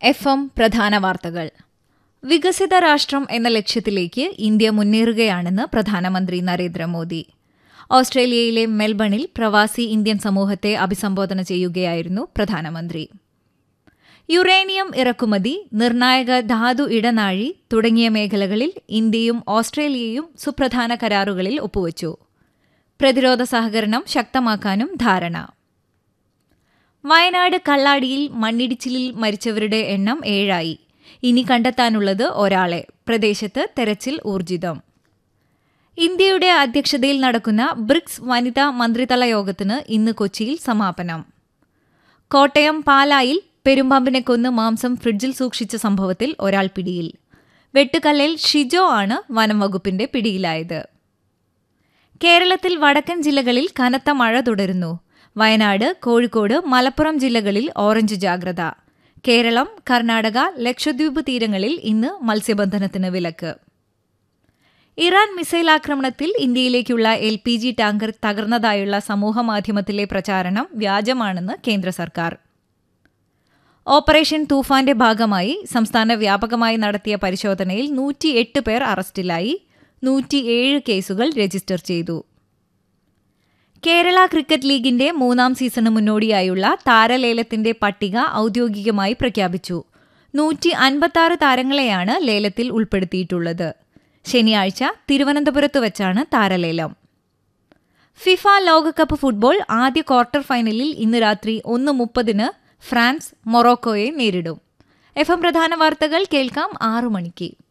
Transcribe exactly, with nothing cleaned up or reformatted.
F M പ്രധാന വാർത്തകൾ. വികസിത രാഷ്ട്രം എന്ന ലക്ഷ്യത്തിലേക്ക് ഇന്ത്യ മുന്നേറുകയാണെന്ന് പ്രധാനമന്ത്രി നരേന്ദ്രമോദി. ഓസ്ട്രേലിയയിലെ മെൽബണിൽ പ്രവാസി ഇന്ത്യൻ സമൂഹത്തെ അഭിസംബോധന ചെയ്യുകയായിരുന്നു പ്രധാനമന്ത്രി. യുറേനിയം ഇറക്കുമതി, നിർണായക ധാതു ഇടനാഴി തുടങ്ങിയ മേഖലകളിൽ ഇന്ത്യയും ഓസ്ട്രേലിയയും സുപ്രധാന കരാറുകളിൽ ഒപ്പുവച്ചു. പ്രതിരോധ സഹകരണം ശക്തമാക്കാനും ധാരണ. വയനാട് കള്ളാടിയിൽ മണ്ണിടിച്ചിലിൽ മരിച്ചവരുടെ എണ്ണം ഏഴായി. ഇനി കണ്ടെത്താനുള്ളത് ഒരാളെ. പ്രദേശത്ത് തെരച്ചിൽ ഊർജിതം. ഇന്ത്യയുടെ അധ്യക്ഷതയിൽ നടക്കുന്ന ബ്രിക്സ് വനിതാ മന്ത്രിതല യോഗത്തിന് ഇന്ന് കൊച്ചിയിൽ സമാപനം. കോട്ടയം പാലായിൽ പെരുമ്പാമ്പിനെ കൊന്ന് മാംസം ഫ്രിഡ്ജിൽ സൂക്ഷിച്ച സംഭവത്തിൽ ഒരാൾ പിടിയിൽ. വെട്ടുകല്ലിൽ ഷിജോ ആണ് വനം വകുപ്പിന്റെ പിടിയിലായത്. കേരളത്തിൽ വടക്കൻ ജില്ലകളിൽ കനത്ത മഴ തുടരുന്നു. വയനാട്, കോഴിക്കോട്, മലപ്പുറം ജില്ലകളിൽ ഓറഞ്ച് ജാഗ്രത. കേരളം, കർണാടക, ലക്ഷദ്വീപ് തീരങ്ങളിൽ ഇന്ന് മത്സ്യബന്ധനത്തിന് വിലക്ക്. ഇറാൻ മിസൈൽ ആക്രമണത്തിൽ ഇന്ത്യയിലേക്കുള്ള എൽ പി ജി ടാങ്കർ തകർന്നതായുള്ള സമൂഹമാധ്യമത്തിലെ പ്രചാരണം വ്യാജമാണെന്ന് കേന്ദ്ര സർക്കാർ. ഓപ്പറേഷൻ തൂഫാന്റെ ഭാഗമായി സംസ്ഥാന വ്യാപകമായി നടത്തിയ പരിശോധനയിൽ നൂറ്റിയെട്ട് പേർ അറസ്റ്റിലായി. നൂറ്റിയേഴ് കേസുകൾ രജിസ്റ്റർ ചെയ്തു. കേരള ക്രിക്കറ്റ് ലീഗിന്റെ മൂന്നാം സീസണ് മുന്നോടിയായുള്ള താരലേലത്തിന്റെ പട്ടിക ഔദ്യോഗികമായി പ്രഖ്യാപിച്ചു. നൂറ്റി അൻപത്തിയാറ് താരങ്ങളെയാണ് ലേലത്തിൽ ഉൾപ്പെടുത്തിയിട്ടുള്ളത്. ശനിയാഴ്ച തിരുവനന്തപുരത്ത് വച്ചാണ് താരലേലം. ഫിഫ ലോകകപ്പ് ഫുട്ബോൾ ആദ്യ ക്വാർട്ടർ ഫൈനലിൽ ഇന്ന് രാത്രി ഒന്ന് മുപ്പതിന് ഫ്രാൻസ് മൊറോക്കോയെ നേരിടും. എഫ് എം പ്രധാന വാർത്തകൾ കേൾക്കാം ആറു മണിക്ക്.